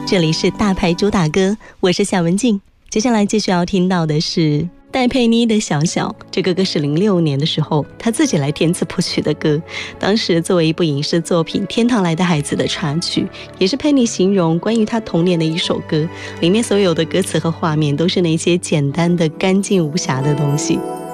这里是大牌主打歌，我是夏文静。接下来继续要听到的是戴佩妮的《小小》，这个歌是06年的时候她自己来填词谱曲的歌，当时作为一部影视作品《天堂来的孩子》的插曲，也是佩妮形容关于她童年的一首歌，里面所有的歌词和画面都是那些简单的干净无瑕的东西。